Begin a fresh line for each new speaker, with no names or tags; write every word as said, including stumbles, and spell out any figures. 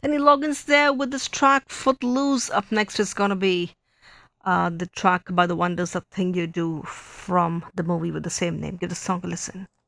Kenny Loggins there with this track Footloose. Up next is gonna be uh, the track by the Wonders of Thing You Do from the movie with the same name. Give the song a listen.